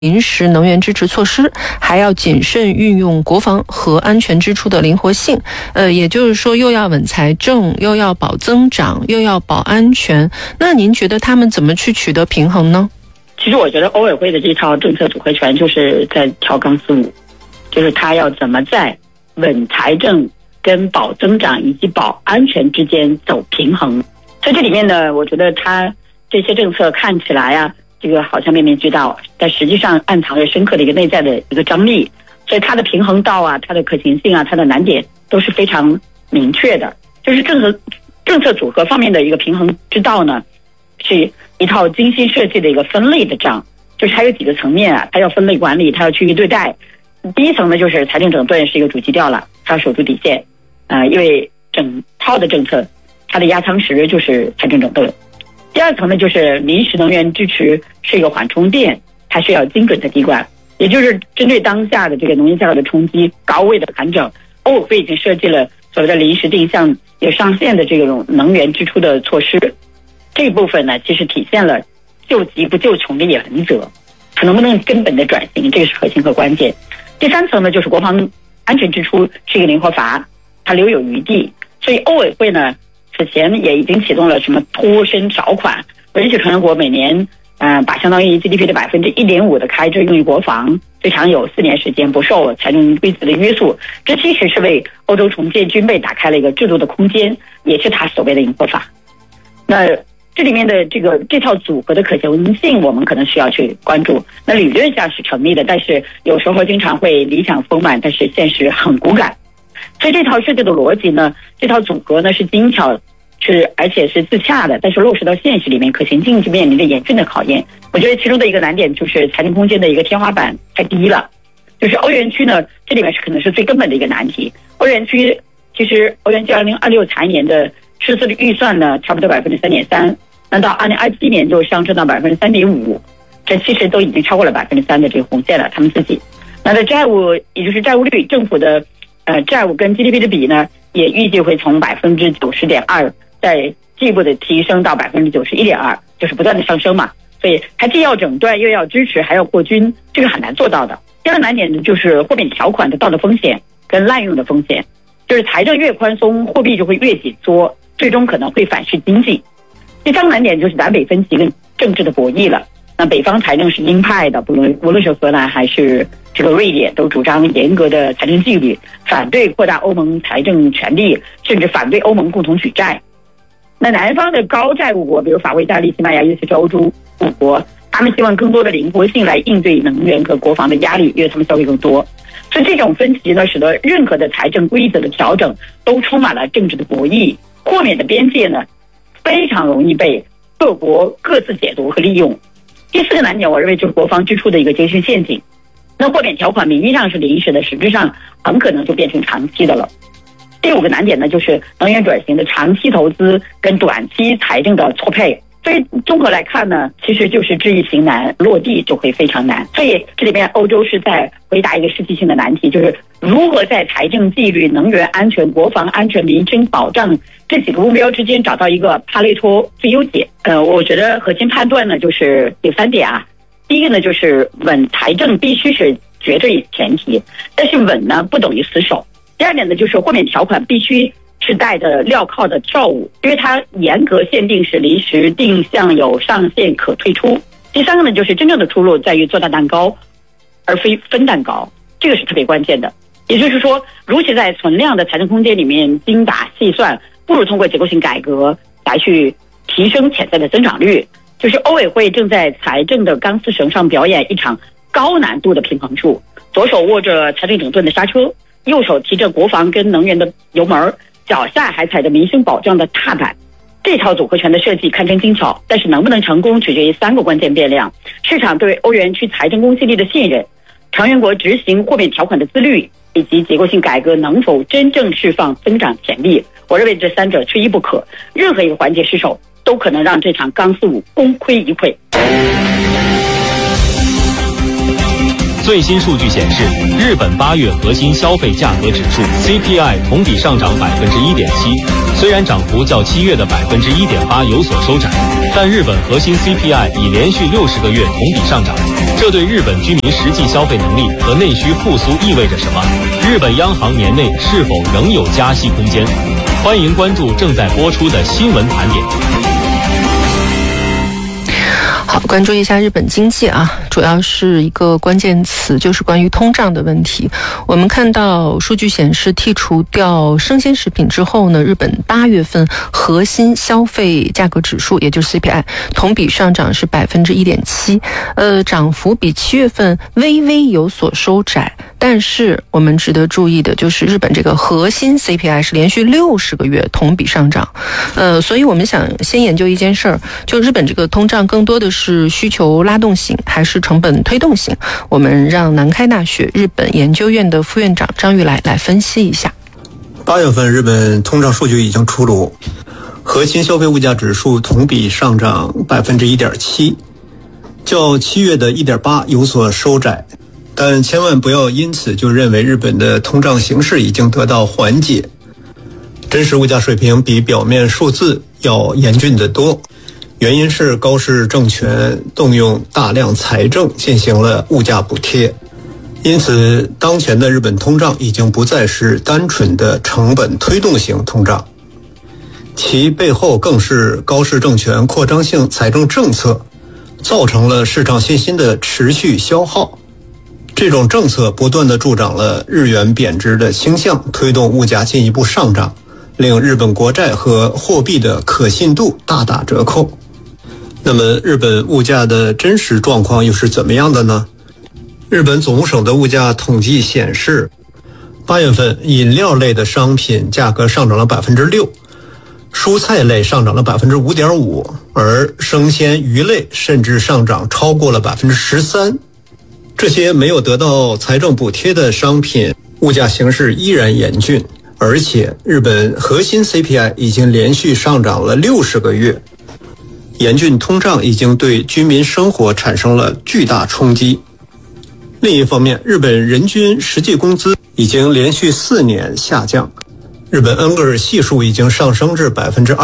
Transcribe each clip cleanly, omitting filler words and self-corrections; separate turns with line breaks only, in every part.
临时能源支持措施，还要谨慎运用国防和安全支出的灵活性。也就是说，又要稳财政，又要保增长，又要保安全。那您觉得他们怎么去取得平衡呢？
其实我觉得欧委会的这套政策组合拳就是在跳钢丝舞，就是他要怎么在稳财政跟保增长以及保安全之间走平衡。在这里面呢，我觉得他这些政策看起来啊，这个好像面面俱到，但实际上暗藏着深刻的一个内在的一个张力，所以它的平衡道啊，它的可行性啊，它的难点都是非常明确的。就是政策组合方面的一个平衡之道呢，是一套精心设计的一个分类的账，就是它有几个层面啊，它要分类管理，它要区域对待。第一层呢，就是财政整顿是一个主基调了，它要守住底线，因为整套的政策它的压舱石就是财政整顿。第二层呢，就是临时能源支持是一个缓冲垫，它需要精准的滴灌，也就是针对当下的这个能源价格的冲击，高位的盘整，欧委会已经设计了所谓的临时定向有上限的这种能源支出的措施。这一部分呢，其实体现了救急不救穷的原则，它能不能根本的转型，这个是核心和关键。第三层呢，就是国防安全支出是一个灵活阀，它留有余地，所以欧委会呢此前也已经启动了什么脱身条款，允许成员国每年把相当于 GDP 的 1.5% 的开支用于国防，最长有4年时间，不受财政规则的约束。这其实是为欧洲重建军备打开了一个制度的空间，也是他所谓的灵活法。那这里面的这套组合的可行性，我们可能需要去关注。那理论上是成立的，但是有时候经常会理想丰满，但是现实很骨感。所以这套设计的逻辑呢，这套组合呢是精巧，而且是自洽的，但是落实到现实里面，可行性就面临着严峻的考验。我觉得其中的一个难点就是财政空间的一个天花板太低了，就是欧元区呢，这里面可能是最根本的一个难题。其实欧元区2026财年的赤字预算呢，差不多 3.3%， 那到2027年就上升到 3.5%， 这其实都已经超过了 3% 的这个红线了，他们自己。那的债务，也就是债务率，政府的债务跟 GDP 的比呢，也预计会从 90.2% 再进一步的提升到 91.2%， 就是不断的上升嘛。所以它既要整顿又要支持还要扩军，这个很难做到的。第二个难点呢，就是豁免条款的道德风险跟滥用的风险，就是财政越宽松，货币就会越紧缩，最终可能会反噬经济。第三个难点就是南北分歧跟政治的博弈了。那北方财政是鹰派的，无论是荷兰还是这个瑞典，都主张严格的财政纪律，反对扩大欧盟财政权力，甚至反对欧盟共同举债。那南方的高债务国，比如法国、意大利、西班牙，尤其是欧洲5国，他们希望更多的灵活性来应对能源和国防的压力，因为他们消费更多。所以这种分歧呢，使得任何的财政规则的调整都充满了政治的博弈，豁免的边界呢，非常容易被各国各自解读和利用。第四个难点，我认为就是国防支出的一个精神陷阱。那豁免条款名义上是临时的，实质上很可能就变成长期的了。第五个难点呢，就是能源转型的长期投资跟短期财政的错配。所以综合来看呢，其实就是知易行难，落地就会非常难。所以这里边欧洲是在回答一个实际性的难题，就是如何在财政纪律、能源安全、国防安全、民生保障这几个目标之间找到一个帕累托最优解。我觉得核心判断呢，就是有3点啊。第一个呢，就是稳财政必须是绝对前提，但是稳呢不等于死守。第二点呢，就是豁免条款必须是带着镣铐的跳舞，因为它严格限定是临时定向有上限可退出。第三个呢，就是真正的出路在于做大蛋糕而非分蛋糕，这个是特别关键的。也就是说，如其在存量的财政空间里面精打细算，不如通过结构性改革来去提升潜在的增长率。就是欧委会正在财政的钢丝绳上表演一场高难度的平衡术，左手握着财政整顿的刹车，右手提着国防跟能源的油门，脚下还踩着民生保障的踏板。这套组合拳的设计堪称精巧，但是能不能成功取决于3个关键变量：市场对欧元区财政公信力的信任，成员国执行豁免条款的自律，以及结构性改革能否真正释放增长潜力。我认为这3者缺一不可，任何一个环节失守都可能让这场钢丝舞功亏一篑。
最新数据显示，日本8月核心消费价格指数 CPI 同比上涨 1.7%， 虽然涨幅较7月的 1.8% 有所收窄，但日本核心 CPI 已连续60个月同比上涨。这对日本居民实际消费能力和内需复苏意味着什么？日本央行年内是否仍有加息空间？欢迎关注正在播出的新闻盘点。
好，关注一下日本经济啊，主要是一个关键词，就是关于通胀的问题。我们看到数据显示，剔除掉生鲜食品之后呢，日本8月份核心消费价格指数，也就是 CPI， 同比上涨是 1.7%，涨幅比7月份微微有所收窄。但是我们值得注意的就是日本这个核心 CPI 是连续60个月同比上涨，所以我们想先研究一件事儿，就日本这个通胀更多的是需求拉动型还是成本推动型？我们让南开大学日本研究院的副院长张玉来分析一下。
8月份日本通胀数据已经出炉，核心消费物价指数同比上涨 1.7%， 较7月的 1.8% 有所收窄。但千万不要因此就认为日本的通胀形势已经得到缓解，真实物价水平比表面数字要严峻得多。原因是高市政权动用大量财政进行了物价补贴，因此当前的日本通胀已经不再是单纯的成本推动型通胀，其背后更是高市政权扩张性财政政策造成了市场信心的持续消耗。这种政策不断地助长了日元贬值的倾向，推动物价进一步上涨，令日本国债和货币的可信度大打折扣。那么日本物价的真实状况又是怎么样的呢？日本总务省的物价统计显示，8月份饮料类的商品价格上涨了 6%， 蔬菜类上涨了 5.5%， 而生鲜鱼类甚至上涨超过了 13%。这些没有得到财政补贴的商品物价形势依然严峻，而且日本核心 CPI 已经连续上涨了60个月，严峻通胀已经对居民生活产生了巨大冲击。另一方面，日本人均实际工资已经连续4年下降，日本恩格尔系数已经上升至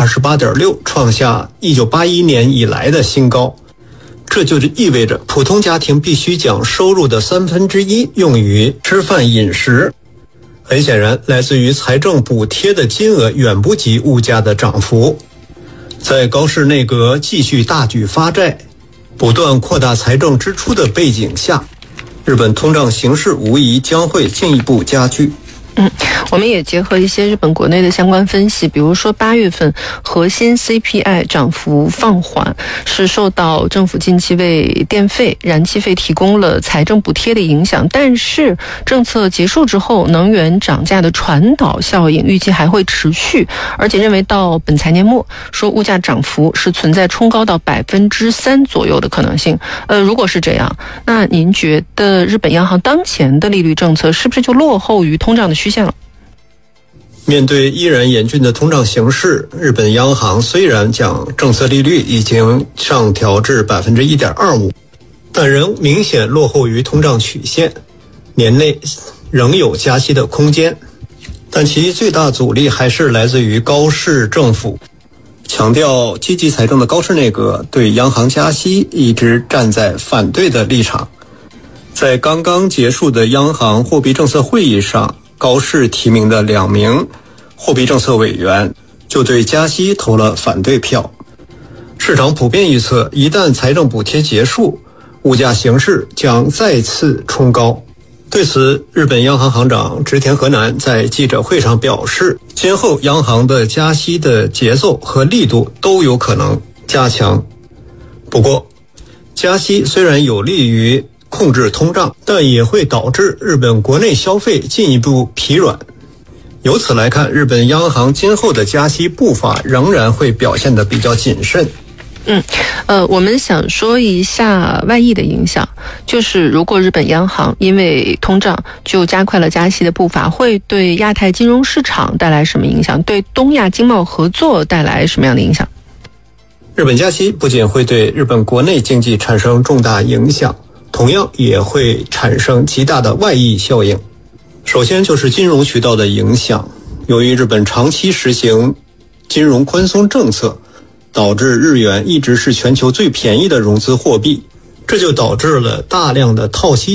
28.6%， 创下1981年以来的新高。这就意味着普通家庭必须将收入的1/3用于吃饭饮食。很显然，来自于财政补贴的金额远不及物价的涨幅。在高市内阁继续大举发债，不断扩大财政支出的背景下，日本通胀形势无疑将会进一步加剧。
我们也结合一些日本国内的相关分析，比如说8月份核心 CPI 涨幅放缓，是受到政府近期为电费、燃气费提供了财政补贴的影响，但是政策结束之后，能源涨价的传导效应预计还会持续，而且认为到本财年末，说物价涨幅是存在冲高到 3% 左右的可能性。如果是这样，那您觉得日本央行当前的利率政策是不是就落后于通胀的曲线了？
面对依然严峻的通胀形势，日本央行虽然将政策利率已经上调至 1.25%， 但仍明显落后于通胀曲线，年内仍有加息的空间。但其最大阻力还是来自于高市政府。强调积极财政的高市内阁对央行加息一直站在反对的立场。在刚刚结束的央行货币政策会议上，高市提名的2名货币政策委员就对加息投了反对票。市场普遍预测，一旦财政补贴结束，物价形势将再次冲高。对此，日本央行行长植田和男在记者会上表示，今后央行的加息的节奏和力度都有可能加强。不过，加息虽然有利于控制通胀，但也会导致日本国内消费进一步疲软。由此来看，日本央行今后的加息步伐仍然会表现得比较谨慎。
我们想说一下外溢的影响，就是如果日本央行因为通胀就加快了加息的步伐，会对亚太金融市场带来什么影响？对东亚经贸合作带来什么样的影响？
日本加息不仅会对日本国内经济产生重大影响， 同样也会产生极大的外溢效应。首先就是金融渠道的影响，由于日本长期实行金融宽松政策，导致日元一直是全球最便宜的融资货币，这就导致了大量的套息